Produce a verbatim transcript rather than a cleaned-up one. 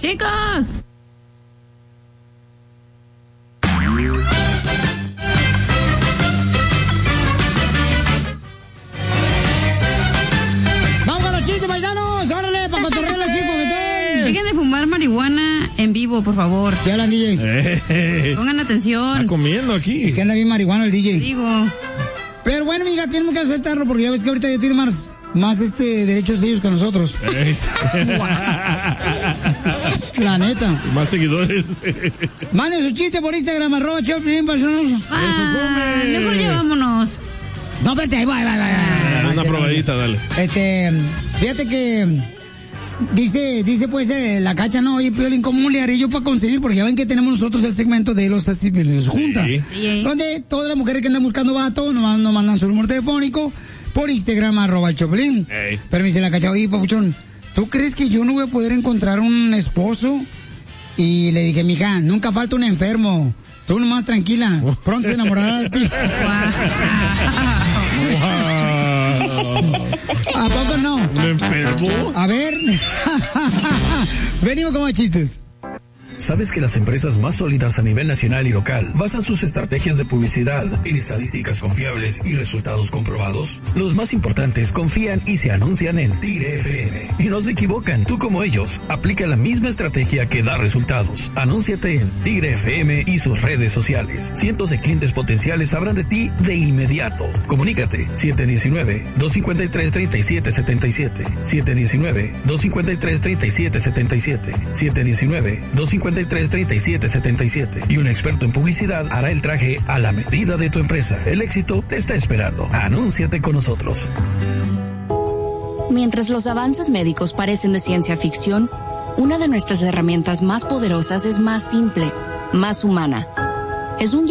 Chicos. ¡Vamos con los chistes, paisanos! ¡Órale, para cotorrear los chicos! Dejen de fumar marihuana en vivo, por favor. ¿Qué hablan, D J? Eh, Pongan atención. Está comiendo aquí. Es que anda bien marihuana el D J. Digo. Pero bueno, amiga, tenemos que aceptarlo porque ya ves que ahorita ya tiene más, más este derechos ellos que nosotros. Eh. La neta. Más seguidores. Mande su chiste por Instagram, arroba Choplin, personas. Ah, mejor ya vámonos. No, espérate, ahí va, ahí va, ahí va. Ah, una probadita, dale. Este, fíjate que dice, dice pues eh, la Cacha, no, oye, Piolín, ¿cómo le haré yo para conseguir? Porque ya ven que tenemos nosotros el segmento de los testículos junta. Sí. Sí. Donde todas las mujeres que andan buscando vato nos, nos mandan su número telefónico por Instagram, arroba Choplin. Ey. Pero me dice la Cacha, oye, papuchón, ¿tú crees que yo no voy a poder encontrar un esposo? Y le dije, mija, nunca falta un enfermo. Tú nomás tranquila, pronto se enamorará de ti. ¿A poco no? ¿Me enfermo? A ver. Venimos con más chistes. ¿Sabes que las empresas más sólidas a nivel nacional y local basan sus estrategias de publicidad en estadísticas confiables y resultados comprobados? Los más importantes confían y se anuncian en Tigre F M. Y no se equivocan, tú como ellos, aplica la misma estrategia que da resultados. Anúnciate en Tigre F M y sus redes sociales. Cientos de clientes potenciales sabrán de ti de inmediato. Comunícate siete uno nueve, dos cinco tres, tres siete siete siete, siete uno nueve, dos cinco tres, tres siete siete siete, siete uno nueve, dos cinco tres, tres siete siete siete y un experto en publicidad hará el traje a la medida de tu empresa. El éxito te está esperando. Anúnciate con nosotros. Mientras los avances médicos parecen de ciencia ficción, una de nuestras herramientas más poderosas es más simple, más humana. Es un